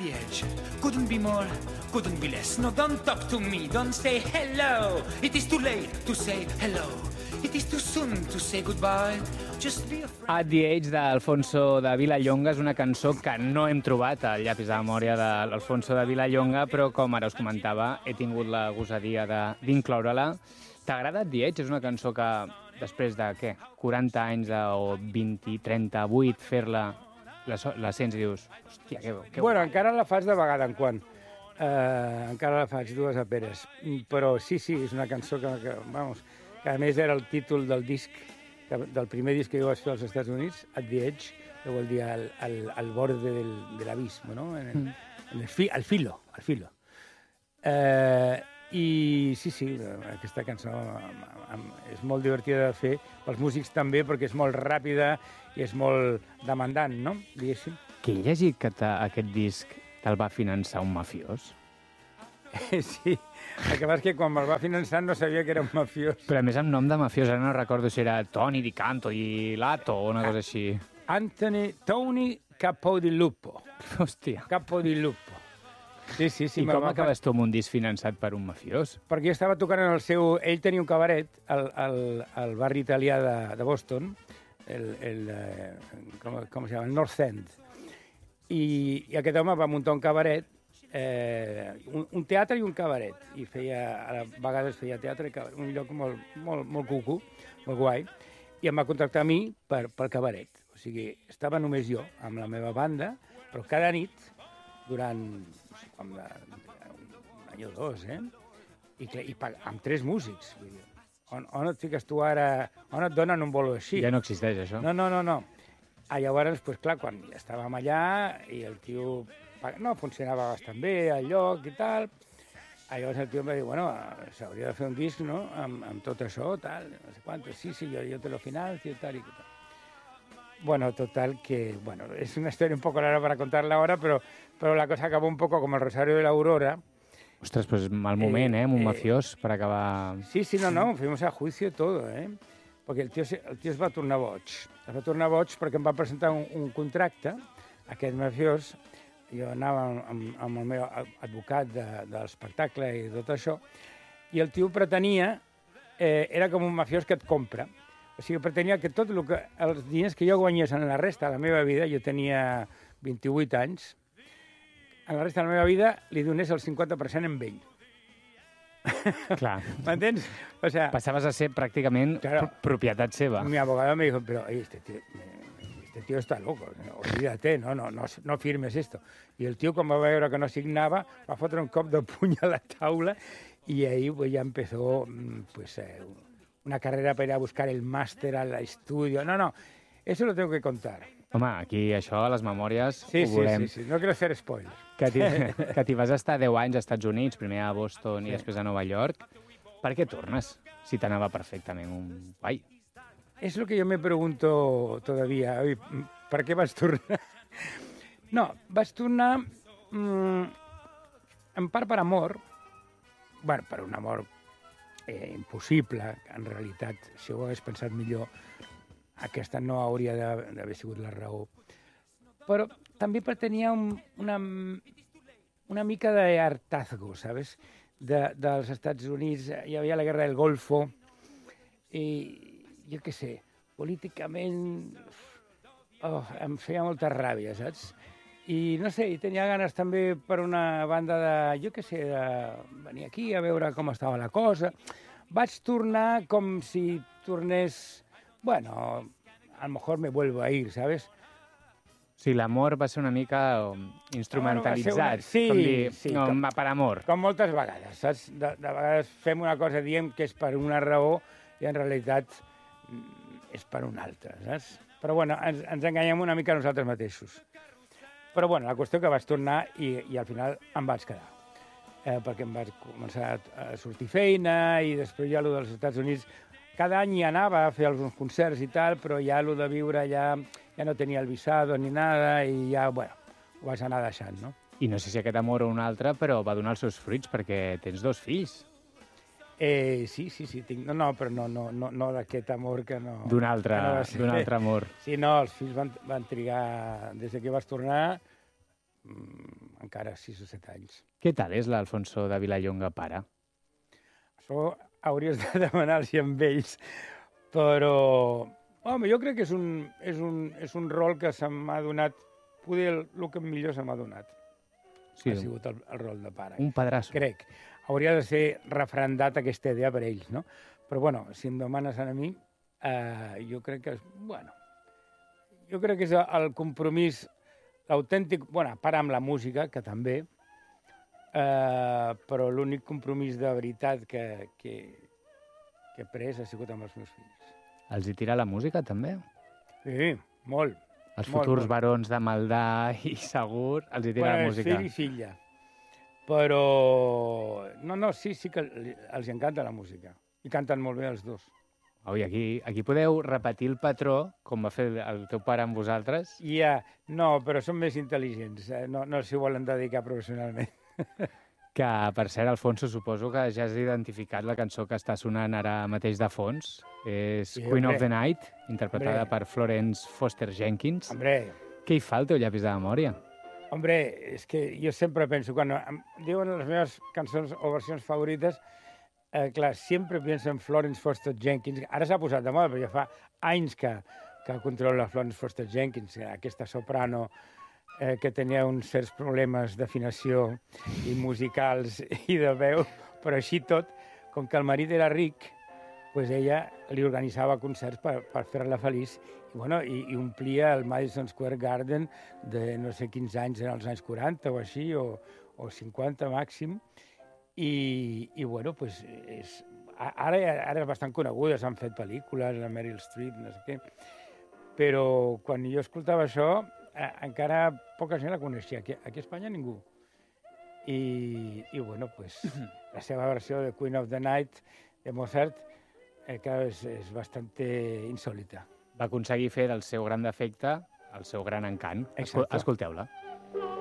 the edge. Couldn't be more, couldn't be less. No, don't talk to me, don't say hello. It is too late to say hello. It is too soon to say goodbye. Just be a friend. At the Age d'Alfonso de Vilallonga és una cançó que no hem trobat al llapis de memòria de l'Alfonso de Vilallonga, però com ara us comentava, he tingut la gosadia d'incloure-la. T'agrada At the Age? És una cançó que després de, què, 40 anys o 20, 38, fer-la, la sents i dius, hòstia, que Bueno, encara la fas de vegada en quan. Encara la faig dues a peres. Però sí, és una cançó que a més era el títol del disc, del primer disc que jo vaig fer als Estats Units, At the Edge, que vol dir al borde de l'abisme, no? Al filo. I sí, aquesta cançó és molt divertida de fer, pels músics també, perquè és molt ràpida i és molt demandant, no? Diguéssim. Que he llegit que aquest disc te'l va finançar un mafiós. Sí, el que passa és que quan me'l va finançar no sabia que era un mafiós. Però a més amb nom de mafiós, ara no recordo si era Tony Di Canto i Lato o una cosa així. Tony Capodilupo. Hòstia. Capodilupo. Sí. I com acabes tu amb un disc finançat per un mafiós? Perquè jo estava tocant en el seu... Ell tenia un cabaret al barri italià de Boston, com se llama? El North End. I aquest home va muntar un cabaret, un teatre i un cabaret. I a vegades feia teatre i cabaret. Un lloc molt cucu, molt guai. I em va contractar a mi pel cabaret. O sigui, estava només jo, amb la meva banda, però cada nit, durant un any o dos, I amb 3 músics. Vull dir, on et fiques tu ara? On et donen un bolo així? Ja no existeix, això? No. Llavors, pues, clar, quan ja estàvem allà i el tio no funcionava bastant bé al lloc i tal, llavors el tio em va dir, bueno, s'hauria de fer un disc, no?, amb tot això, tal, no sé quant, sí, yo te lo financio, tal y tal. Bueno, total que, es una historia un poco rara para contarla ahora, pero la cosa acabó un poco como el Rosario de la Aurora. Ostres, pues mal moment, amb un mafiós per acabar... Sí, no, fuimos a juicio y todo, Perquè el tio es va tornar boig. Es va tornar boig perquè em va presentar un contracte, aquest mafiós, jo anava amb el meu advocat de l'espectacle i tot això, i el tio pretenia, era com un mafiós que et compra. O sigui, pretenia que els diners que jo guanyés en la resta de la meva vida, jo tenia 28 anys, en la resta de la meva vida li donés el 50% en ell. Clar. ¿M'entens? O sea, passaves a ser pràcticament propietat seva. Mi abogado me dijo, pero este tío está loco, olvídate, no firmes esto. Y el tío, como va a ver que no signaba, va a fotre un cop de puny a la taula y ahí pues, ya empezó una carrera para ir a buscar el máster al estudio. No, eso lo tengo que contar. Home, aquí això, a les memòries, ho volem. Sí, no quiero hacer spoilers. Que t'hi vas estar 10 anys als Estats Units, primer a Boston i després a Nova York. Per què tornes, si t'anava perfectament un guai? Es lo que yo me pregunto todavía. Oye, ¿para qué vas tornar? No, vas tornar en part per amor, per un amor impossible, en realitat, si ho hagués pensat millor, aquesta no hauria d'haver sigut la raó. Però també tenia una mica d'hartazgo, ¿sabes? Dels Estats Units, hi havia la guerra del Golfo, i jo què sé, políticament em feia molta ràbia, saps? I no sé, tenia ganes també per una banda de venir aquí a veure com estava la cosa. Vaig tornar com si tornés... Bueno, a lo mejor me vuelvo a ir, ¿sabes? Sí, l'amor va ser una mica instrumentalitzat. Sí, per amor. Com moltes vegades, saps? De vegades fem una cosa, diem que és per una raó i en realitat és per una altra, saps? Però bueno, ens enganyem una mica nosaltres mateixos. Però bueno, la qüestió que vaig tornar i al final em vaig quedar. Perquè em vaig començar a sortir feina i després ja allò dels Estats Units... Cada any hi anava a fer alguns concerts i tal, però ja allò de viure ja no tenia el visado ni nada i ja, ho vaig anar deixant, no? I no sé si aquest amor o un altre, però va donar els seus fruits perquè tens 2 fills. Sí, tinc... No, però no d'aquest amor que no... D'un altre amor. Sí, no, els fills van trigar... Des que vas tornar, encara 6 o 7 anys. Què tal és l'Alfonso de Vilallonga, pare? Això hauries de demanar-los amb ells, però home, jo crec que és un rol que se m'ha donat, poder el que millor se m'ha donat. Sí, Ha sigut el rol de pare. un pedrasso. Crec. Hauria de ser refrendat aquesta idea per ells, no? Però, bueno, si em demanes a mi, jo crec que és el compromís, l'autèntic, bueno, a part amb la música, que també, però l'únic compromís de veritat que he pres ha sigut amb els meus fills. Els hi tira la música, també? Sí, molt. Els Molt, futurs molt. barons de Maldà i Segur els hi tira la És música. fill i filla. Però, sí que els encanta la música. I canten molt bé els dos. Ui, aquí podeu repetir el patró, com va fer el teu pare amb vosaltres. No, però són més intel·ligents. No s'hi volen dedicar professionalment. Que, per cert, Alfonso, suposo que ja has identificat la cançó que està sonant ara mateix de fons. És Sí, Queen hombre. of the Night, interpretada Hombre. per Florence Foster Jenkins. Hombre, Què hi fa al teu llapis de memòria? és que jo sempre penso, quan em diuen les meves cançons o versions favorites, clar, sempre penso en Florence Foster Jenkins. Ara s'ha posat de moda, però ja fa anys que controla Florence Foster Jenkins, aquesta soprano que tenia uns certs problemes d'afinació i musicals i de veu, però així tot, com que el marit era ric, doncs ella li organitzava concerts per fer-la feliç i omplia el Madison Square Garden de no sé quins anys, en els anys 40 o així, o 50 màxim, ara és bastant coneguda, s'han fet pel·lícules, la Meryl Streep, no sé què, però quan jo escoltava això, encara poca gent la coneixia. Aquí a Espanya ningú. La seva versió de Queen of the Night de Mozart és bastant insòlita. Va aconseguir fer del seu gran defecte el seu gran encant. Exacte. Escolteu-la.